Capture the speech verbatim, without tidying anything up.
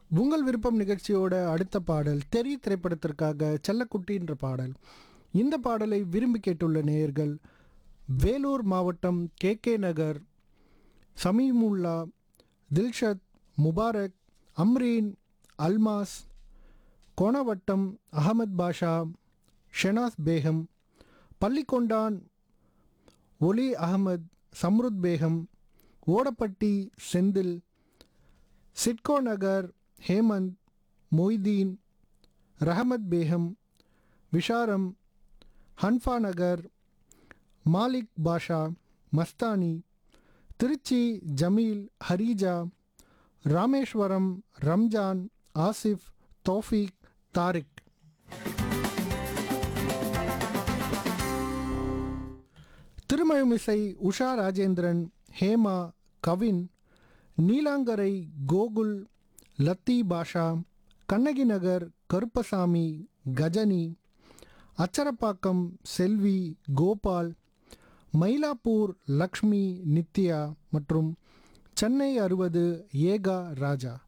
உங்கள் விருப்பம் நிகழ்ச்சியோட அடுத்த பாடல் தெரி திரைப்படத்திற்காக செல்லக்குட்டின்ற பாடல். இந்த பாடலை விரும்பி கேட்டுள்ள நேயர்கள் வேலூர் மாவட்டம் கே கே நகர் சமீமுல்லா, தில்ஷத், முபாரக், அம்ரீன், அல்மாஸ், கோணவட்டம், அகமது பாஷா, ஷெனாஸ் பேகம், பள்ளிக்கொண்டான், ஒலி அகமது, சம்ருத் பேகம், ஓடப்பட்டி செந்தில், சிட்கோ நகர் ஹேமந்த், மொய்தீன், ரஹமத் பேகம், விஷாரம், ஹன்ஃபா நகர், மாலிக் பாஷா, மஸ்தானி, திருச்சி ஜமீல், ஹரீஜா, ராமேஸ்வரம் ரம்ஜான், ஆசிஃப், தௌஃபீக், தாரிக். திருமழுமிசை உஷா ராஜேந்திரன், ஹேமா, கவின், நீலாங்கரை கோகுல், லத்தி பாஷா, கண்ணகி நகர் கருப்பசாமி, கஜனி, அச்சரப்பாக்கம் செல்வி, கோபால், மயிலாப்பூர் லக்ஷ்மி, நித்யா மற்றும் சென்னை அறுபது ஏகா ராஜா.